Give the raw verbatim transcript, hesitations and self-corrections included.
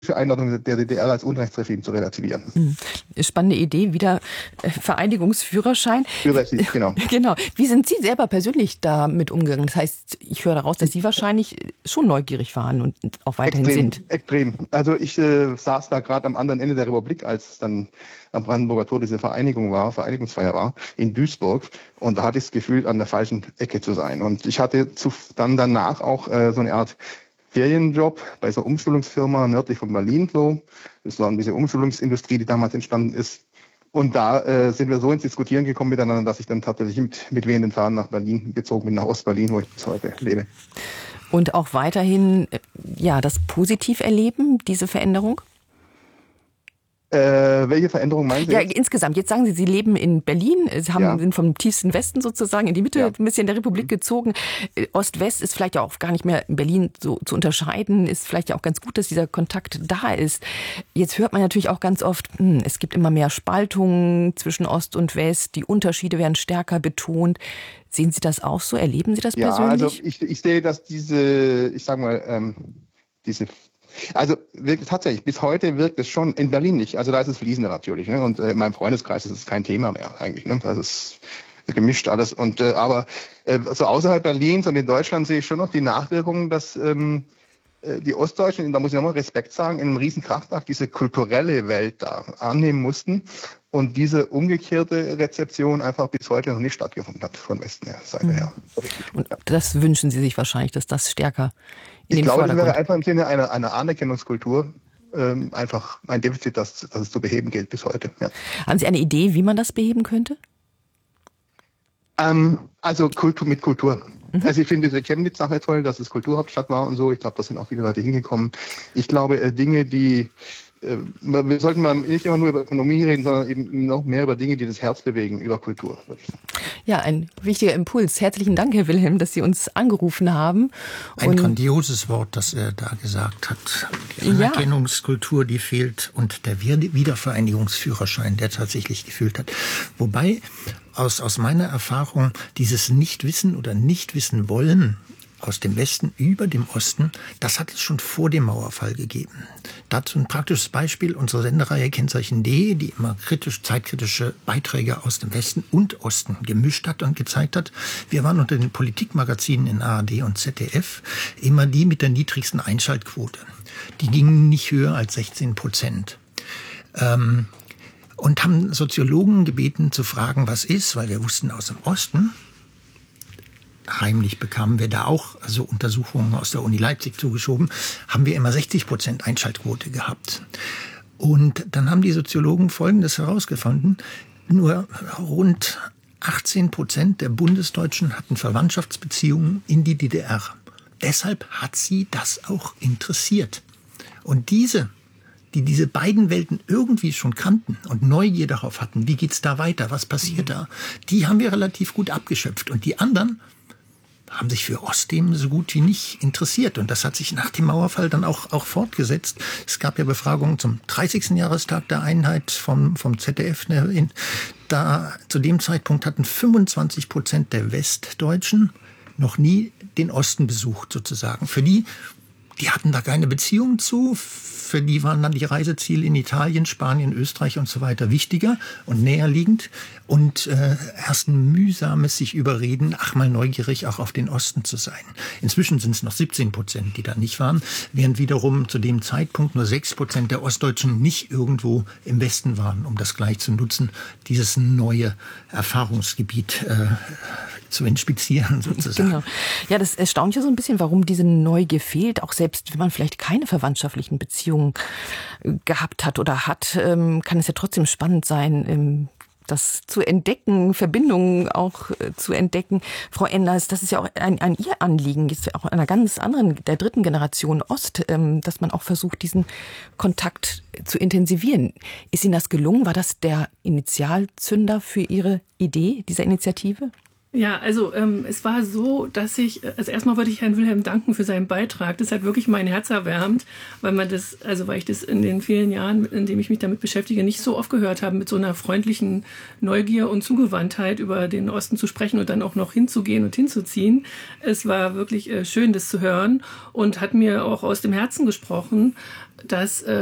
Einordnung der D D R als Unrechtsregime zu relativieren. Spannende Idee, wieder Vereinigungsführerschein. Führerrecht, genau. Genau. Wie sind Sie selber persönlich damit umgegangen? Das heißt, ich höre daraus, dass Sie wahrscheinlich schon neugierig waren und auch weiterhin extrem, sind. Extrem. Also ich äh, saß da gerade am anderen Ende der Republik, als dann am Brandenburger Tor diese Vereinigung war, Vereinigungsfeier war, in Duisburg. Und da hatte ich das Gefühl, an der falschen Ecke zu sein. Und ich hatte zu, dann danach auch äh, so eine Art Ferienjob bei so einer Umschulungsfirma nördlich von Berlin. So. Das war diese Umschulungsindustrie, die damals entstanden ist. Und da äh, sind wir so ins Diskutieren gekommen miteinander, dass ich dann tatsächlich mit, mit wehenden Fahnen nach Berlin gezogen bin, nach Ostberlin, wo ich bis heute lebe. Und auch weiterhin ja, das positiv erleben, diese Veränderung? Äh, welche Veränderung meinen Sie? Ja, insgesamt. Jetzt sagen Sie, Sie leben in Berlin, Sie haben, ja. sind vom tiefsten Westen sozusagen in die Mitte ja. ein bisschen der Republik gezogen. Ost-West ist vielleicht ja auch gar nicht mehr in Berlin so zu unterscheiden, ist vielleicht ja auch ganz gut, dass dieser Kontakt da ist. Jetzt hört man natürlich auch ganz oft, hm, es gibt immer mehr Spaltungen zwischen Ost und West, die Unterschiede werden stärker betont. Sehen Sie das auch so? Erleben Sie das ja, persönlich? Ja, also ich, ich sehe, dass diese, ich sag mal, ähm, diese Also wirklich, tatsächlich, bis heute wirkt es schon, in Berlin nicht, also da ist es fließender natürlich, ne? Und äh, in meinem Freundeskreis ist es kein Thema mehr eigentlich, ne? Das ist gemischt alles. Und äh, aber äh, so außerhalb Berlins und in Deutschland sehe ich schon noch die Nachwirkungen, dass ähm, die Ostdeutschen, da muss ich nochmal Respekt sagen, in einem riesen Kraftwerk diese kulturelle Welt da annehmen mussten und diese umgekehrte Rezeption einfach bis heute noch nicht stattgefunden hat von Westen her, Seite mhm. her. Und das wünschen Sie sich wahrscheinlich, dass das stärker in ich den glaube, Vordergrund... das wäre einfach im Sinne einer, einer Anerkennungskultur ähm, einfach ein Defizit, das, das es zu beheben gilt bis heute. Ja. Haben Sie eine Idee, wie man das beheben könnte? Ähm, also Kultur mit Kultur. Mhm. Also ich finde diese Chemnitz-Sache toll, dass es Kulturhauptstadt war und so. Ich glaube, da sind auch viele Leute hingekommen. Ich glaube, äh, Dinge, die äh, wir sollten mal nicht immer nur über Ökonomie reden, sondern eben noch mehr über Dinge, die das Herz bewegen, über Kultur. Ja, ein wichtiger Impuls. Herzlichen Dank, Herr Wilhelm, dass Sie uns angerufen haben. Ein und grandioses Wort, das er da gesagt hat. Die Anerkennungskultur, die fehlt, und der Wiedervereinigungsführerschein, der tatsächlich gefehlt hat. Wobei aus, aus meiner Erfahrung dieses Nichtwissen oder Nichtwissen wollen aus dem Westen über dem Osten, das hat es schon vor dem Mauerfall gegeben. Dazu ein praktisches Beispiel: Unsere Sendereihe Kennzeichen D, die immer kritisch, zeitkritische Beiträge aus dem Westen und Osten gemischt hat und gezeigt hat. Wir waren unter den Politikmagazinen in A R D und Z D F immer die mit der niedrigsten Einschaltquote. Die gingen nicht höher als sechzehn Prozent. Ähm, und haben Soziologen gebeten zu fragen, was ist, weil wir wussten aus dem Osten, heimlich bekamen wir da auch also Untersuchungen aus der Uni Leipzig zugeschoben, haben wir immer sechzig Prozent Einschaltquote gehabt. Und dann haben die Soziologen Folgendes herausgefunden: Nur rund achtzehn Prozent der Bundesdeutschen hatten Verwandtschaftsbeziehungen in die D D R. Deshalb hat sie das auch interessiert. Und diese, die diese beiden Welten irgendwie schon kannten und Neugier darauf hatten, wie geht's da weiter, was passiert da, die haben wir relativ gut abgeschöpft. Und die anderen haben sich für Ostthemen so gut wie nicht interessiert. Und das hat sich nach dem Mauerfall dann auch, auch fortgesetzt. Es gab ja Befragungen zum dreißigsten Jahrestag der Einheit vom, vom Z D F. Da, zu dem Zeitpunkt hatten fünfundzwanzig Prozent der Westdeutschen noch nie den Osten besucht, sozusagen. Für die, die hatten da keine Beziehung zu. Für die waren dann die Reiseziele in Italien, Spanien, Österreich und so weiter wichtiger und näher liegend. Und äh, erst ein mühsames sich überreden, ach mal neugierig auch auf den Osten zu sein. Inzwischen sind es noch siebzehn Prozent, die da nicht waren, während wiederum zu dem Zeitpunkt nur sechs Prozent der Ostdeutschen nicht irgendwo im Westen waren, um das gleich zu nutzen, dieses neue Erfahrungsgebiet äh, zu inspizieren sozusagen. Genau. Ja, das erstaunt ja so ein bisschen, warum diese Neugier fehlt, auch selbst wenn man vielleicht keine verwandtschaftlichen Beziehungen gehabt hat oder hat, kann es ja trotzdem spannend sein, das zu entdecken, Verbindungen auch zu entdecken. Frau Enders, das ist ja auch ein, ein Ihr Anliegen, jetzt auch einer ganz anderen, der dritten Generation Ost, dass man auch versucht, diesen Kontakt zu intensivieren. Ist Ihnen das gelungen? War das der Initialzünder für Ihre Idee, dieser Initiative? Ja, also ähm, es war so, dass ich, also erstmal wollte ich Herrn Wilhelm danken für seinen Beitrag. Das hat wirklich mein Herz erwärmt, weil man das, also weil ich das in den vielen Jahren, in denen ich mich damit beschäftige, nicht so oft gehört habe, mit so einer freundlichen Neugier und Zugewandtheit über den Osten zu sprechen und dann auch noch hinzugehen und hinzuziehen. Es war wirklich äh, schön, das zu hören und hat mir auch aus dem Herzen gesprochen, dass äh,